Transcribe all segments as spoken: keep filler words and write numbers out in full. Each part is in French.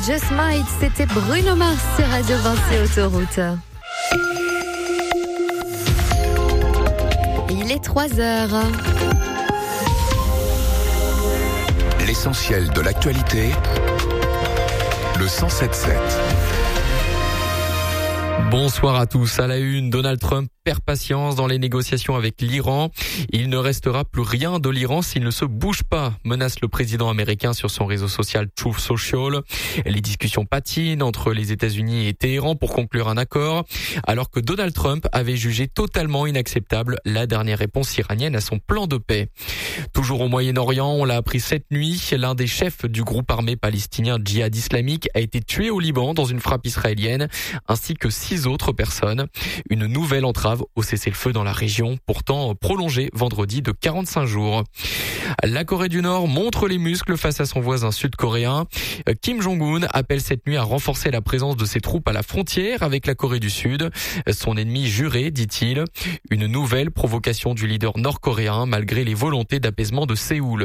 Just Might, c'était Bruno Mars sur Radio Vinci Autoroute. Il est trois heures. L'essentiel de l'actualité, le cent sept sept. Bonsoir à tous. À la une, Donald Trump perd patience dans les négociations avec l'Iran. Il ne restera plus rien de l'Iran s'il ne se bouge pas, menace le président américain sur son réseau social Truth Social. Les discussions patinent entre les États-Unis et Téhéran pour conclure un accord, alors que Donald Trump avait jugé totalement inacceptable la dernière réponse iranienne à son plan de paix. Toujours au Moyen-Orient, on l'a appris cette nuit, l'un des chefs du groupe armé palestinien Djihad islamique a été tué au Liban dans une frappe israélienne, ainsi que six autres personnes. Une nouvelle entrave au cessez-le-feu dans la région, pourtant prolongée vendredi de quarante-cinq jours. La Corée du Nord montre les muscles face à son voisin sud-coréen. Kim Jong-un appelle cette nuit à renforcer la présence de ses troupes à la frontière avec la Corée du Sud. Son ennemi juré, dit-il. Une nouvelle provocation du leader nord-coréen malgré les volontés d'apaisement de Séoul.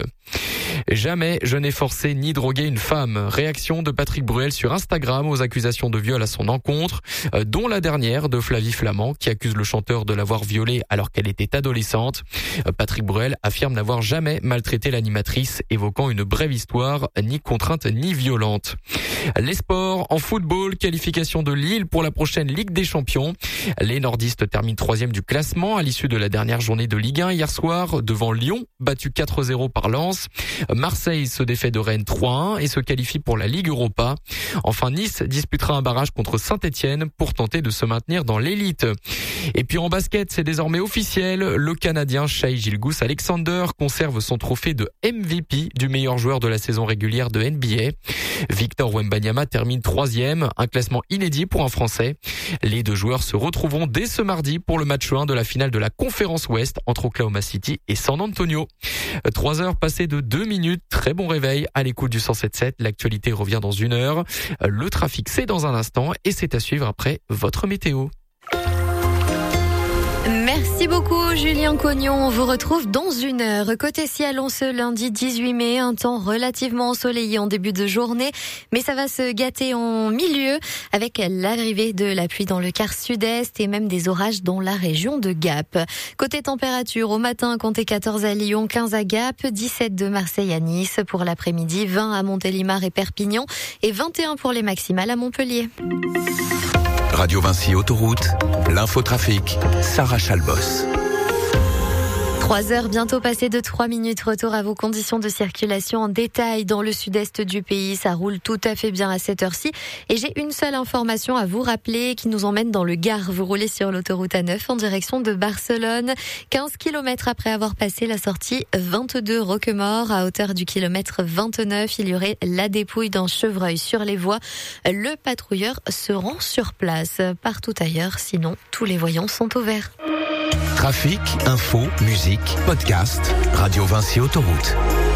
Jamais je n'ai forcé ni drogué une femme. Réaction de Patrick Bruel sur Instagram aux accusations de viol à son encontre, dont la dernière de Flavie Flamand qui accuse le chanteur de l'avoir violée alors qu'elle était adolescente. Patrick Bruel affirme n'avoir jamais maltraité l'animatrice, évoquant une brève histoire ni contrainte ni violente. Les sports en football, qualification de Lille pour la prochaine Ligue des Champions. Les nordistes terminent troisième du classement à l'issue de la dernière journée de Ligue un hier soir devant Lyon, battu quatre zéro par Lens. Marseille se défait de Rennes trois un et se qualifie pour la Ligue Europa. Enfin, Nice disputera un barrage contre Saint-Etienne pour tenter de se maintenir dans l'élite. Et puis en basket, c'est désormais officiel. Le Canadien Shai Gilgeous-Alexander conserve son trophée de M V P du meilleur joueur de la saison régulière de N B A. Victor Wembanyama termine troisième, un classement inédit pour un Français. Les deux joueurs se retrouveront dès ce mardi pour le match un de la finale de la Conférence Ouest entre Oklahoma City et San Antonio. Trois heures passées de deux minutes, très bon réveil à l'écoute du cent sept sept. L'actualité revient dans une heure. Le trafic, c'est dans un instant et c'est à suivre après votre météo. Merci beaucoup Julien Cognon, on vous retrouve dans une heure. Côté ciel, on ce lundi dix-huit mai, un temps relativement ensoleillé en début de journée, mais ça va se gâter en milieu avec l'arrivée de la pluie dans le quart sud-est et même des orages dans la région de Gap. Côté température, au matin, comptez quatorze à Lyon, quinze à Gap, dix-sept de Marseille à Nice, pour l'après-midi, vingt à Montélimar et Perpignan et vingt et un pour les maximales à Montpellier. Radio Vinci Autoroute, l'infotrafic, Sarah Chalbos. Trois heures bientôt passées de trois minutes. Retour à vos conditions de circulation en détail dans le sud-est du pays. Ça roule tout à fait bien à cette heure-ci. Et j'ai une seule information à vous rappeler qui nous emmène dans le Gard. Vous roulez sur l'autoroute A neuf en direction de Barcelone. quinze kilomètres après avoir passé la sortie vingt-deux Roquemort. À hauteur du kilomètre vingt-neuf, il y aurait la dépouille d'un chevreuil sur les voies. Le patrouilleur se rend sur place. Partout ailleurs, sinon, tous les voyants sont au vert. Trafic, info, musique, podcast, Radio Vinci Autoroute.